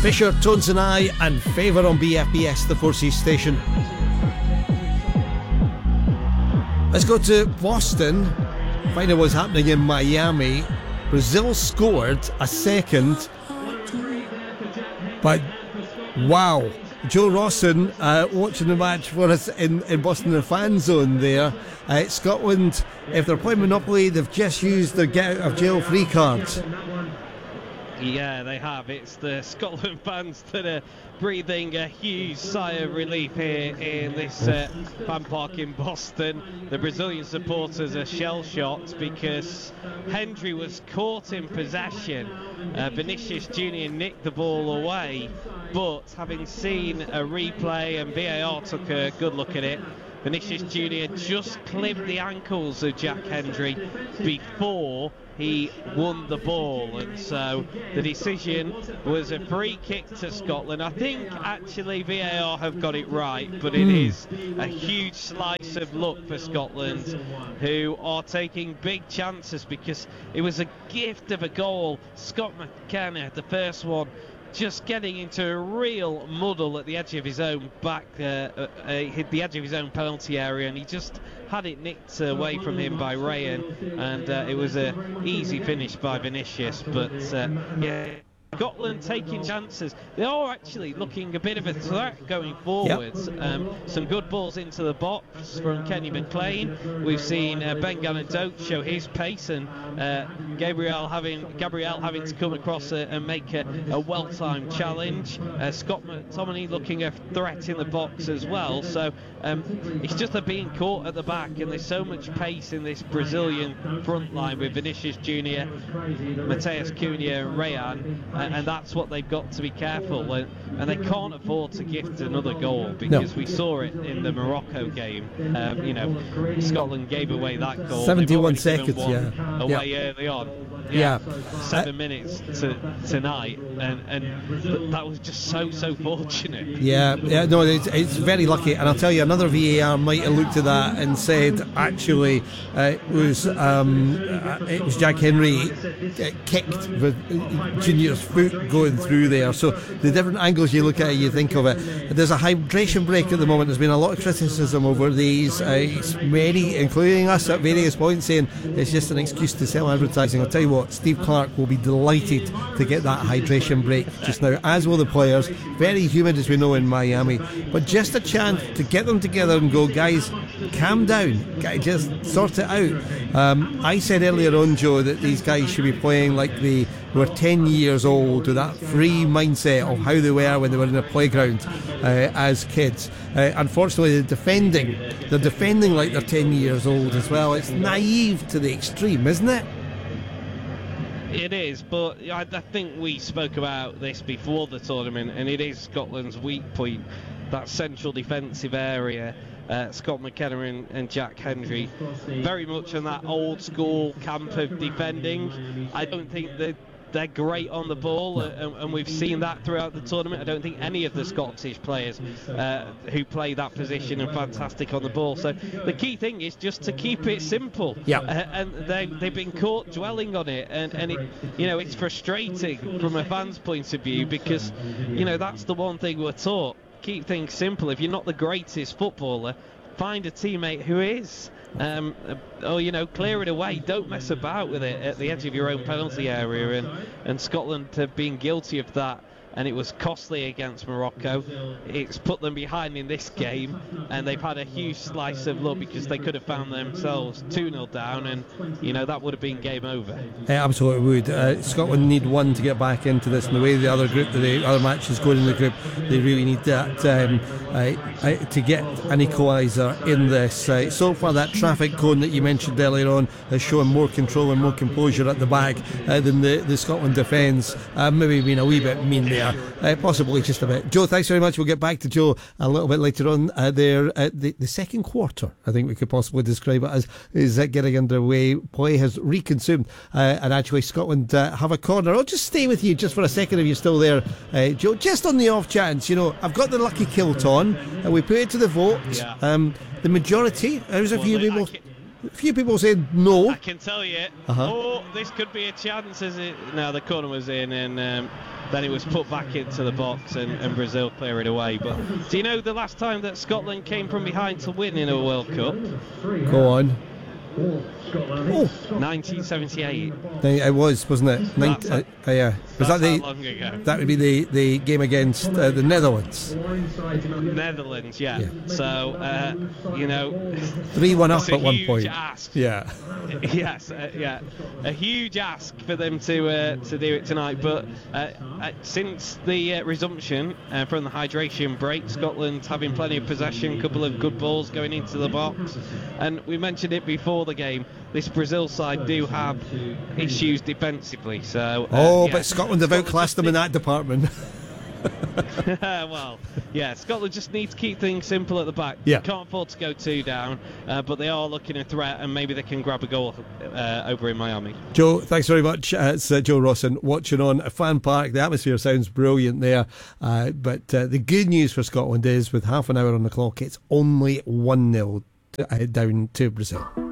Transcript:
Fisher, Tones and I, and Favour on BFBS, the 4C station. Let's go to Boston, find out what's happening in Miami. Brazil scored a second, but wow. Joe Rawson watching the match for us in Boston, the fan zone there. Scotland, if they're playing Monopoly, they've just used their get out of jail free card. Yeah, they have. It's the Scotland fans that are breathing a huge sigh of relief here in this fan park in Boston. The Brazilian supporters are shell-shocked because Hendry was caught in possession. Vinicius Junior nicked the ball away, but having seen a replay and VAR took a good look at it, Vinicius Junior just clipped the ankles of Jack Hendry before he won the ball, and so the decision was a free kick to Scotland. I think actually VAR have got it right, but it is a huge slice of luck for Scotland, who are taking big chances because it was a gift of a goal. Scott McKenna, the first one, just getting into a real muddle at the edge of his own hit the edge of his own penalty area, and he just had it nicked away from him by Rayan, and it was an easy finish by Vinicius. But yeah, Scotland taking chances. They are actually looking a bit of a threat going forwards. Yep. Some good balls into the box from Kenny McLean. We've seen Ben Gannon-Doak show his pace, and Gabriel having to come across and make a well-timed challenge. Scott McTominay looking a threat in the box as well. So it's just they're being caught at the back, and there's so much pace in this Brazilian front line with Vinicius Junior, Mateus Cunha and Rayan. And that's what they've got to be careful, and they can't afford to gift another goal, because we saw it in the Morocco game. Scotland gave away that goal. 71 seconds, away early on. 7 minutes tonight, and that was just so fortunate. No, it's very lucky, and I'll tell you, another VAR might have looked at that and said actually it was Jack Hendry kicked with Junior's foot going through there. So the different angles you look at it, you think of it. There's a hydration break at the moment. There's been a lot of criticism over these, many, including us at various points, saying it's just an excuse to sell advertising. I'll tell you what, Steve Clarke will be delighted to get that hydration break just now, as will the players. Very humid, as we know, in Miami, but just a chance to get them together and go, guys, calm down, just sort it out. I said earlier on, Joe, that these guys should be playing like they were 10 years old, with that free mindset of how they were when they were in the playground as kids. Unfortunately, they're defending like they're 10 years old as well. It's naive to the extreme, isn't it? It is, but I think we spoke about this before the tournament, and it is Scotland's weak point, that central defensive area. Scott McKenna and Jack Hendry very much in that old school camp of defending. I don't think that they're great on the ball, and we've seen that throughout the tournament. I don't think any of the Scottish players who play that position are fantastic on the ball. So the key thing is just to keep it simple. And they've been caught dwelling on it, and it, it's frustrating from a fan's point of view, because that's the one thing we're taught: keep things simple. If you're not the greatest footballer, find a teammate who is. Clear it away. Don't mess about with it at the edge of your own penalty area, and Scotland have been guilty of that, and it was costly against Morocco. It's put them behind in this game, and they've had a huge slice of luck, because they could have found themselves 2-0 down, and that would have been game over. Absolutely would. Scotland need one to get back into this, and the way the other matches going in the group, they really need that to get an equaliser in this. So far, that traffic cone that you mentioned earlier on has shown more control and more composure at the back than the Scotland defence. Maybe being a wee bit mean there. Possibly just a bit. Joe, thanks very much. We'll get back to Joe a little bit later on. The second quarter, I think we could possibly describe it as, is getting underway. Play has reconsumed, and actually Scotland have a corner. I'll just stay with you just for a second if you're still there, Joe, just on the off chance. I've got the lucky kilt on, and we put it to the vote. The majority, there's a few people saying no. I can tell you, this could be a chance. Is it? No, the corner was in, and then it was put back into the box and Brazil clear it away. But do you know the last time that Scotland came from behind to win in a World Cup? Go on. 1978. It was, wasn't it? Yeah. Was that how long ago? That would be the game against the Netherlands. Netherlands, yeah. So 3-1 up at one point. Ask. Yeah. Yes, yeah. A huge ask for them to do it tonight. But since the resumption from the hydration break, Scotland having plenty of possession, a couple of good balls going into the box, and we mentioned it before the game. This Brazil side do have issues defensively. So. But Scotland have outclassed them in that department. Well, yeah, Scotland just need to keep things simple at the back. Yeah. Can't afford to go 2 down, but they are looking a threat, and maybe they can grab a goal over in Miami. Joe, thanks very much. It's Joe Rawson watching on Fan Park. The atmosphere sounds brilliant there, but the good news for Scotland is with half an hour on the clock, it's only 1-0 down to Brazil.